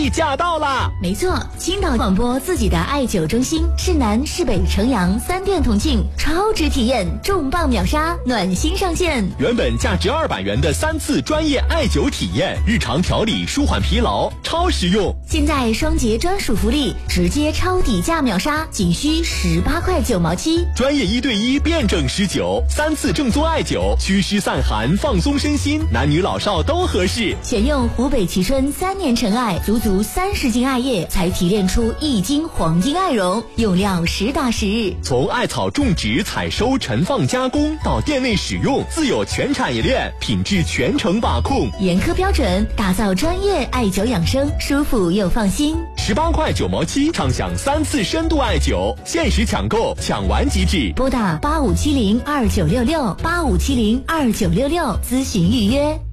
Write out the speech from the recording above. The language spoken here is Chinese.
丽驾到啦！ 没错，青岛广播自己的艾灸中心，是南是北城阳3店同庆，超值体验，重磅秒杀，暖心上线。 原本价值200元的3次专业艾灸体验，日常调理舒缓疲劳，超实用。 现在双节专属福利，直接超底价秒杀，仅需18块9毛7。 专业1对1辩证施灸，3次正宗艾灸，祛湿散寒，放松身心，男女老少都合适。 选用湖北蕲春3年陈艾，足30斤艾叶才提炼出1斤黄金艾绒，用料实打实。 从艾草种植、采收、陈放、加工到店内使用，自有全产业链，品质全程把控， 严苛标准，打造专业艾灸养生，舒服又放心。 18块9毛7，畅享3次深度艾灸，限时抢购，抢完即止。 拨打85702966，85702966咨询预约。